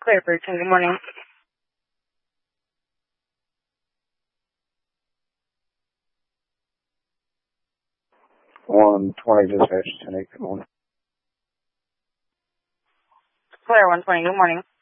Clear Bridgeton, good morning. 120 dispatch 10-8, good morning. Clear 120, good morning.